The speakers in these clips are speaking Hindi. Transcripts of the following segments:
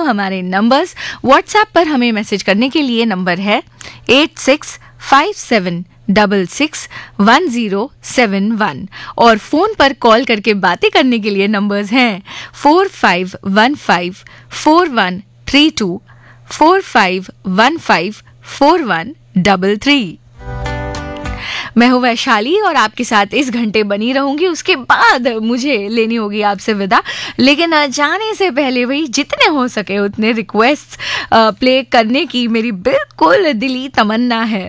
हमारे नंबर्स। व्हाट्सएप पर हमें मैसेज करने के लिए नंबर है 8657661071 और फोन पर कॉल करके बातें करने के लिए नंबर्स हैं 45154132, 45154133। मैं हूँ वैशाली और आपके साथ इस घंटे बनी रहूंगी। उसके बाद मुझे लेनी होगी आपसे विदा, लेकिन जाने से पहले वही जितने हो सके उतने रिक्वेस्ट प्ले करने की मेरी बिल्कुल दिली तमन्ना है।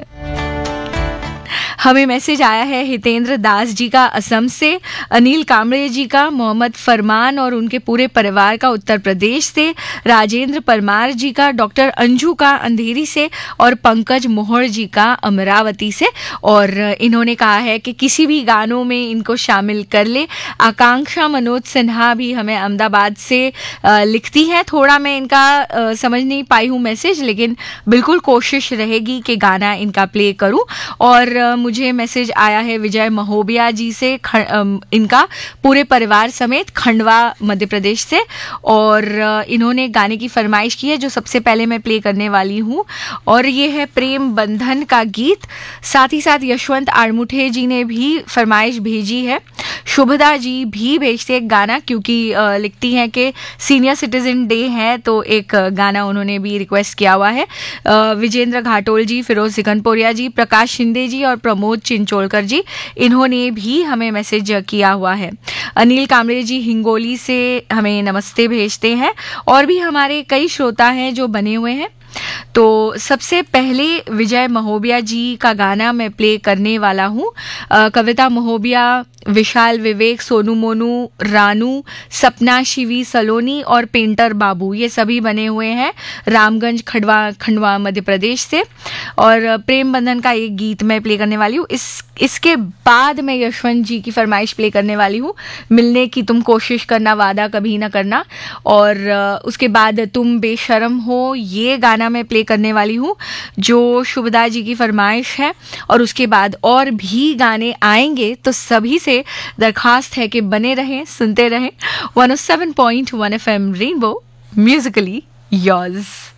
हमें मैसेज आया है हितेंद्र दास जी का असम से, अनिल कामड़े जी का मोहम्मद फरमान और उनके पूरे परिवार का उत्तर प्रदेश से, राजेंद्र परमार जी का डॉक्टर अंजू का अंधेरी से और पंकज मोहर जी का अमरावती से। और इन्होंने कहा है कि किसी भी गानों में इनको शामिल कर ले। आकांक्षा मनोज सिन्हा भी हमें अहमदाबाद से लिखती है। थोड़ा मैं इनका समझ नहीं पाई हूँ मैसेज, लेकिन बिल्कुल कोशिश रहेगी कि गाना इनका प्ले करूँ। और मुझे मैसेज आया है विजय महोबिया जी से, इनका पूरे परिवार समेत खंडवा मध्य प्रदेश से, और इन्होंने गाने की फरमाइश की है जो सबसे पहले मैं प्ले करने वाली हूँ, और ये है प्रेम बंधन का गीत। साथ ही साथ यशवंत आड़मुठे जी ने भी फरमाइश भेजी है। शुभदा जी भी भेजते एक गाना, क्योंकि लिखती हैं कि सीनियर सिटीजन डे है, तो एक गाना उन्होंने भी रिक्वेस्ट किया हुआ है। विजेंद्र घाटोल जी, फिरोज सिकनपुरिया जी, प्रकाश शिंदे जी और प्रमोद चिंचोलकर जी, इन्होंने भी हमें मैसेज किया हुआ है। अनिल कामड़े जी हिंगोली से हमें नमस्ते भेजते हैं, और भी हमारे कई श्रोता हैं जो बने हुए हैं। तो सबसे पहले विजय महोबिया जी का गाना मैं प्ले करने वाला हूँ। कविता महोबिया, विशाल विवेक, सोनू मोनू, रानू, सपना शिवी सलोनी और पेंटर बाबू, ये सभी बने हुए हैं रामगंज खंडवा मध्य प्रदेश से। और प्रेम बंधन का एक गीत मैं प्ले करने वाली हूँ। इसके बाद मैं यशवंत जी की फरमाइश प्ले करने वाली हूँ, मिलने की तुम कोशिश करना, वादा कभी ना करना। और उसके बाद तुम बेशरम हो, ये गाना मैं प्ले करने वाली हूँ जो शुभदा जी की फरमाइश है। और उसके बाद और भी गाने आएंगे, तो सभी से दरखास्त है कि बने रहें, सुनते रहें 107.1 FM रेनबो, म्यूजिकली योर्स।